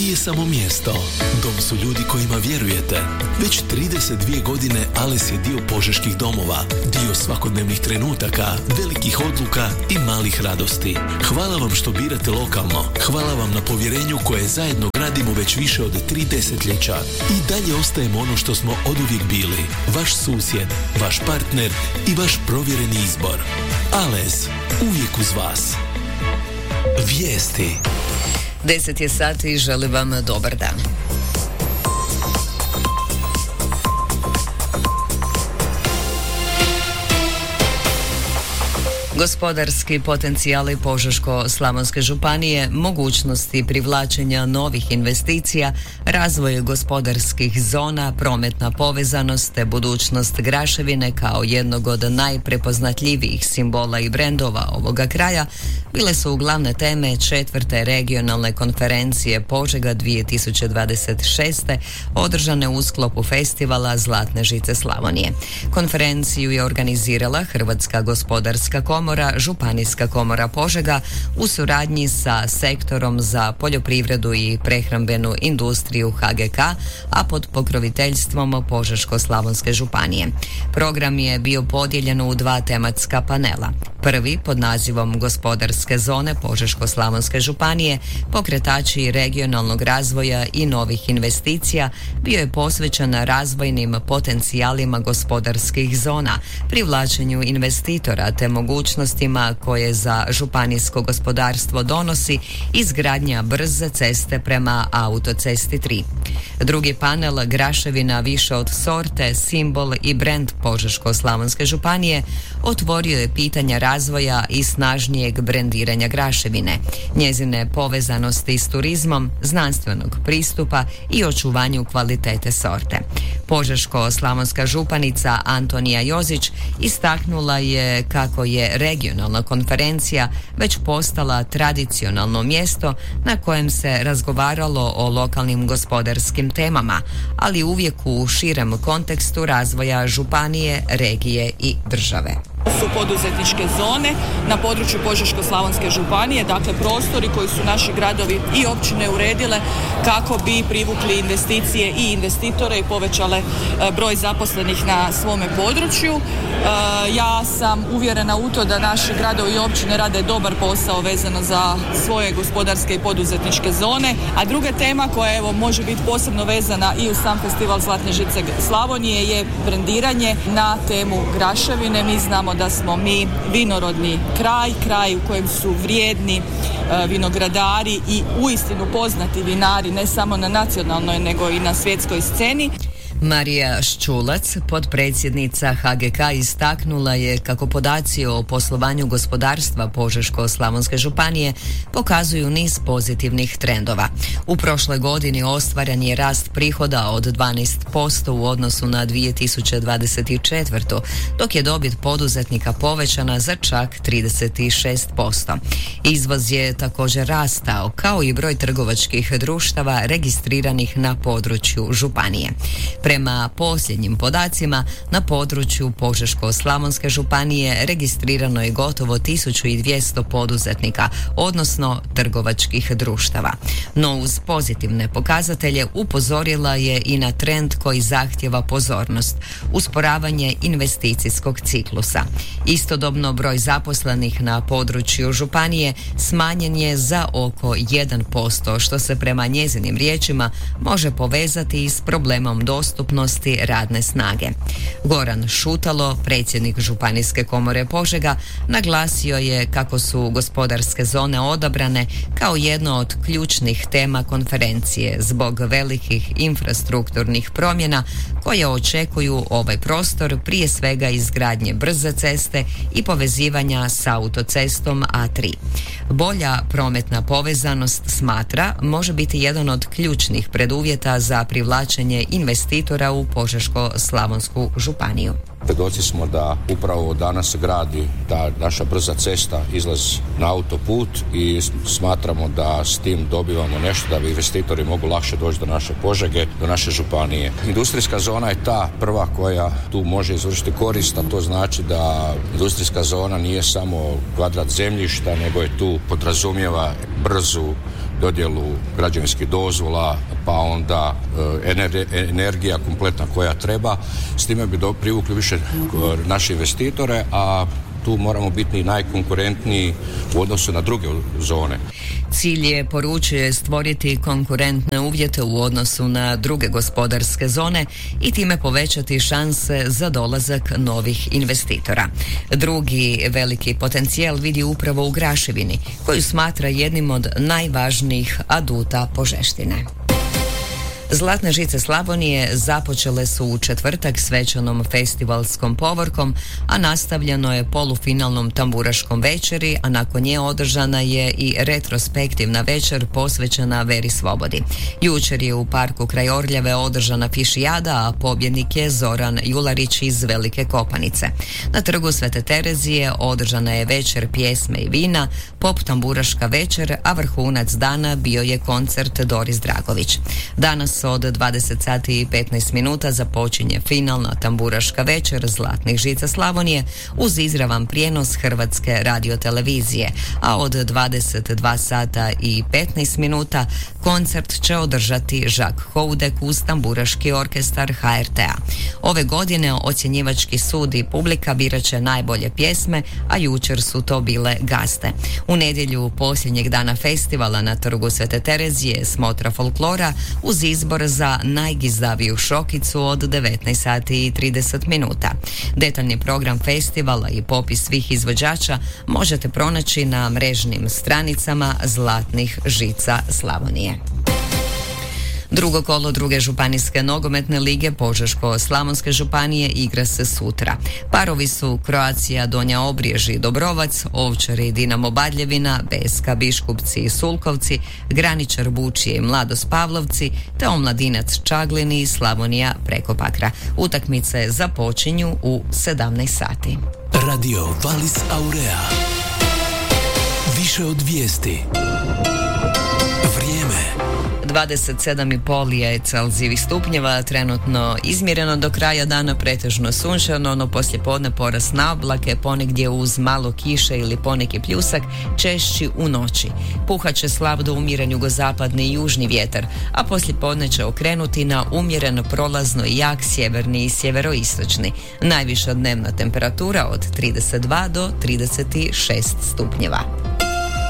nije samo mjesto. Dom su ljudi kojima vjerujete. Već 32 godine Ales je dio požeških domova, dio svakodnevnih trenutaka, velikih odluka i malih radosti. Hvala vam što birate lokalno. Hvala vam na povjerenju koje zajedno gradimo već više od 3 desetljeća. I dalje ostajemo ono što smo oduvijek bili. Vaš susjed, vaš partner i vaš provjereni izbor. Ales, uvijek uz vas. Vijesti. 10 je sati i želim vam dobar dan. Gospodarski potencijali Požeško-slavonske županije, mogućnosti privlačenja novih investicija, razvoj gospodarskih zona, prometna povezanost te budućnost Graševine kao jednog od najprepoznatljivijih simbola i brendova ovoga kraja bile su glavne teme 4. regionalne konferencije Požega 2026. održane u sklopu festivala Zlatne žice Slavonije. Konferenciju je organizirala Hrvatska gospodarska komora, Županijska komora Požega u suradnji sa sektorom za poljoprivredu i prehrambenu industriju HGK, a pod pokroviteljstvom Požeško-slavonske županije. Program je bio podijeljen u 2 tematska panela. Prvi pod nazivom Gospodarske zone Požeško-slavonske županije, pokretači regionalnog razvoja i novih investicija, bio je posvećen razvojnim potencijalima gospodarskih zona, privlačenju investitora te mogućnostima koje za županijsko gospodarstvo donosi izgradnja brze ceste prema autocesti 3. Drugi panel, Graševina više od sorte, simbol i brend Požeško-slavonske županije, otvorio je pitanja razvoja i snažnijeg brendiranja Graševine, njezine povezanosti s turizmom, znanstvenog pristupa i očuvanju kvalitete sorte. Požeško-slavonska županica Antonija Jozić istaknula je kako je regionalna konferencija već postala tradicionalno mjesto na kojem se razgovaralo o lokalnim gospodarskim temama, ali uvijek u širem kontekstu razvoja županije, regije i države. Su poduzetničke zone na području Požeško-slavonske županije, dakle prostori koji su naši gradovi i općine uredile kako bi privukli investicije i investitore i povećale broj zaposlenih na svome području. Ja sam uvjerena u to da naši gradovi i općine rade dobar posao vezano za svoje gospodarske i poduzetničke zone, a druga tema koja evo može biti posebno vezana i u sam festival Zlatne žice Slavonije je brendiranje na temu Graševine. Mi znamo da smo mi vinorodni kraj u kojem su vrijedni vinogradari i uistinu poznati vinari ne samo na nacionalnoj nego i na svjetskoj sceni. Marija Ščulac, potpredsjednica HGK, istaknula je kako podaci o poslovanju gospodarstva Požeško-slavonske županije pokazuju niz pozitivnih trendova. U prošloj godini ostvaren je rast prihoda od 12% u odnosu na 2024. dok je dobit poduzetnika povećana za čak 36%. Izvoz je također rastao, kao i broj trgovačkih društava registriranih na području županije. Prema posljednjim podacima, na području Požeško-slavonske županije registrirano je gotovo 1200 poduzetnika, odnosno trgovačkih društava. No uz pozitivne pokazatelje upozorila je i na trend koji zahtjeva pozornost, usporavanje investicijskog ciklusa. Istodobno broj zaposlenih na području županije smanjen je za oko 1%, što se prema njezinim riječima može povezati i s problemom dostupnosti radne snage. Goran Šutalo, predsjednik Županijske komore Požega, naglasio je kako su gospodarske zone odabrane kao jedno od ključnih tema konferencije zbog velikih infrastrukturnih promjena koje očekuju ovaj prostor, prije svega izgradnje brze ceste i povezivanja s autocestom A3. Bolja prometna povezanost, smatra, može biti jedan od ključnih preduvjeta za privlačenje investitora u Požeško-slavonsku županiju. Svjedoci smo da upravo danas gradi ta naša brza cesta, izlaz na autoput i smatramo da s tim dobivamo nešto da bi investitori mogu lakše doći do naše Požege, do naše županije. Industrijska zona je ta prva koja tu može izvršiti korist, a to znači da industrijska zona nije samo kvadrat zemljišta, nego je tu podrazumijeva brzu dodjelu građevinskih dozvola, pa onda energija kompletna koja treba. S time bi privukli više naše investitore, a tu moramo biti najkonkurentniji u odnosu na druge zone. Cilj je, poručuje, stvoriti konkurentne uvjete u odnosu na druge gospodarske zone i time povećati šanse za dolazak novih investitora. Drugi veliki potencijal vidi upravo u Graševini, koju smatra jednim od najvažnijih aduta Požeštine. Zlatne žice Slavonije započele su u četvrtak svečanom festivalskom povorkom, a nastavljeno je polufinalnom tamburaškom večeri, a nakon nje održana je i retrospektivna večer posvećena Veri Slobodi. Jučer je u parku kraj Orljave održana fišijada, a pobjednik je Zoran Jularić iz Velike Kopanice. Na trgu Svete Terezije održana je večer pjesme i vina, pop tamburaška večer, a vrhunac dana bio je koncert Doris Dragović. Danas od 20 sati i 15 minuta započinje finalna tamburaška večer Zlatnih žica Slavonije uz izravan prijenos Hrvatske radiotelevizije, a od 22 sata i 15 minuta koncert će održati Žak Houdek uz tamburaški orkestar HRT-a. Ove godine ocjenjivački sud i publika birat će najbolje pjesme, a jučer su to bile gaste. U nedjelju posljednjeg dana festivala na trgu Svete Terezije smotra folklora uz izbor za najgizdaviju šokicu od 19 sati i 30 minuta. Detaljni program festivala i popis svih izvođača možete pronaći na mrežnim stranicama Zlatnih žica Slavonije. Drugo kolo druge županijske nogometne lige Požeško-slavonske županije igra se sutra. Parovi su Croatia Donja Obrijež i Dobrovac, Ovčari Dinamo Badljevina, BSK Biškupci i Sulkovci, Graničar Bučije i Mladost Pavlovci, te Omladinac Čaglini i Slavonija preko Pakra. Utakmice započinju u 17 sati. Radio Valis Aurea. Više od vijesti. Vrijeme. 27,5 je Celzijevih stupnjeva, trenutno izmjereno do kraja dana, pretežno sunčano, no poslijepodne porast na oblake, ponegdje uz malo kiše ili poneki pljusak, češći u noći. Puhat će slab do umjeren jugozapadni i južni vjetar, a poslijepodne će okrenuti na umjeren prolazno i jak sjeverni i sjeveroistočni. Najviša dnevna temperatura od 32 do 36 stupnjeva.